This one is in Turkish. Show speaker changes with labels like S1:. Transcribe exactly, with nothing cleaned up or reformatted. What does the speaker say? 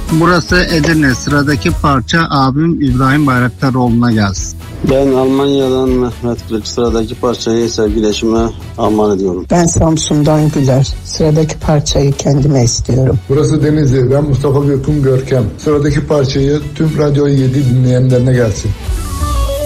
S1: Burası Edirne. Sıradaki parça abim İbrahim Bayraktaroğlu'na gelsin.
S2: Ben Almanya'dan Mehmet Kılıç. Sıradaki parçayı sevgili eşime armağan ediyorum.
S3: Ben Samsun'dan Güler. Sıradaki parçayı kendime istiyorum.
S4: Burası Denizli. Ben Mustafa Gökün Görkem. Sıradaki parçayı tüm Radyo yedi dinleyenlerine gelsin.